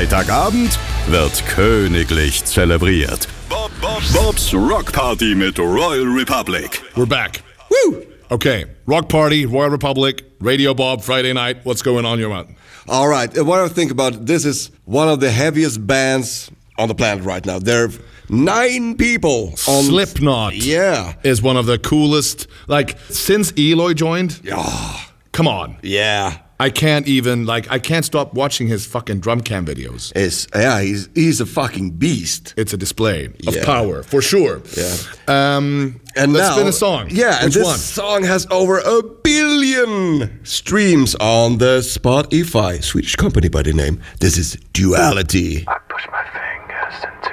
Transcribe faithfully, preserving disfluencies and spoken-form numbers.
Freitagabend wird königlich zelebriert. Bob, Bob, Bob's Rock Party mit Royal Republic. We're back. Woo! Okay, Rock Party, Royal Republic, Radio Bob, Friday night. What's going on your mind? All right, what I think about this is one of the heaviest bands on the planet right now. There are nine people on... Slipknot Yeah. is one of the coolest, like, since Eloy joined. Yeah. Come on. Yeah. I can't even, like, I can't stop watching his fucking drum cam videos. It's, yeah, he's, he's a fucking beast. It's a display of Yeah. power, for sure. Yeah. Um, And let's now, spin a song. Yeah, and Which this one? song has over a billion streams on the Spotify. Swedish company by the name. This is Duality. I push my fingers into